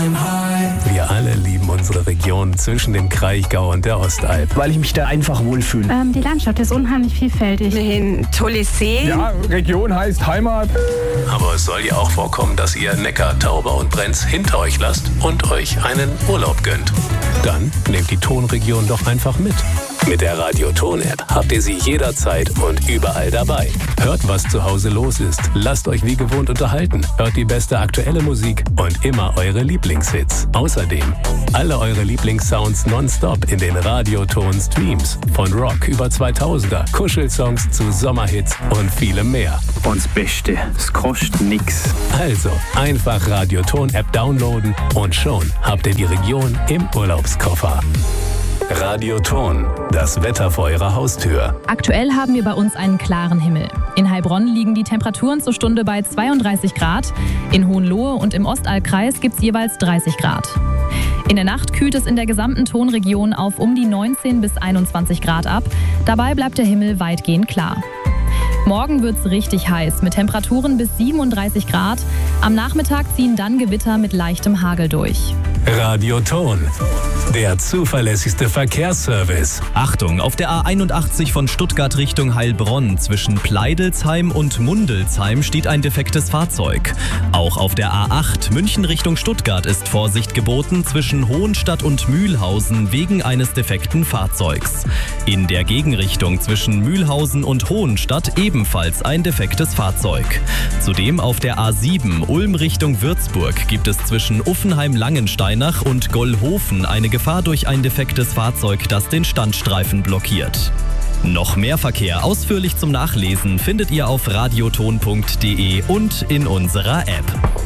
Wir alle lieben unsere Region zwischen dem Kraichgau und der Ostalb. Weil ich mich da einfach wohlfühle. Die Landschaft ist unheimlich vielfältig. Ein tolles See. Ja, Region heißt Heimat. Aber es soll ja auch vorkommen, dass ihr Neckar, Tauber und Brenz hinter euch lasst und euch einen Urlaub gönnt. Dann nehmt die Tonregion doch einfach mit. Mit der Radio-Ton-App habt ihr sie jederzeit und überall dabei. Hört, was zu Hause los ist. Lasst euch wie gewohnt unterhalten. Hört die beste aktuelle Musik und immer eure Lieblingshits. Außerdem alle eure Lieblingssounds nonstop in den Radio-Ton-Streams. Von Rock über 2000er, Kuschelsongs zu Sommerhits und vielem mehr. Und das Beste, es kostet nix. Also einfach Radio-Ton-App downloaden und schon habt ihr die Region im Urlaubskoffer. Radio-Ton, das Wetter vor eurer Haustür. Aktuell haben wir bei uns einen klaren Himmel. In Heilbronn liegen die Temperaturen zur Stunde bei 32 Grad. In Hohenlohe und im Ostallkreis gibt es jeweils 30 Grad. In der Nacht kühlt es in der gesamten Tonregion auf um die 19 bis 21 Grad ab. Dabei bleibt der Himmel weitgehend klar. Morgen wird es richtig heiß mit Temperaturen bis 37 Grad. Am Nachmittag ziehen dann Gewitter mit leichtem Hagel durch. Radio-Ton, der zuverlässigste Verkehrsservice. Achtung, auf der A81 von Stuttgart Richtung Heilbronn zwischen Pleidelsheim und Mundelsheim steht ein defektes Fahrzeug. Auch auf der A8 München Richtung Stuttgart ist Vorsicht geboten zwischen Hohenstadt und Mühlhausen wegen eines defekten Fahrzeugs. In der Gegenrichtung zwischen Mühlhausen und Hohenstadt ebenfalls ein defektes Fahrzeug. Zudem auf der A7 Ulm Richtung Würzburg gibt es zwischen Uffenheim-Langensteinach und Gollhofen eine Gefahr durch ein defektes Fahrzeug, das den Standstreifen blockiert. Noch mehr Verkehr ausführlich zum Nachlesen findet ihr auf radioton.de und in unserer App.